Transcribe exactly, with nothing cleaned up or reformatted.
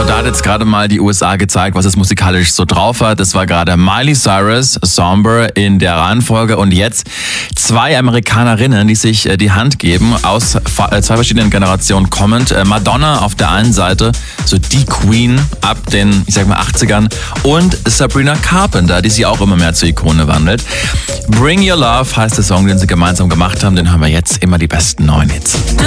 da hat jetzt gerade mal die U S A gezeigt, was es musikalisch so drauf hat. Das war gerade Miley Cyrus, Somber in der Reihenfolge und jetzt zwei Amerikanerinnen, die sich die Hand geben, aus zwei verschiedenen Generationen kommend. Madonna auf der einen Seite, so die Queen ab den, ich sag mal, achtzigern und Sabrina Carpenter, die sich auch immer mehr zur Ikone wandelt. Bring Your Love heißt der Song, den sie gemeinsam gemacht haben, den haben wir jetzt immer die besten neuen Hits.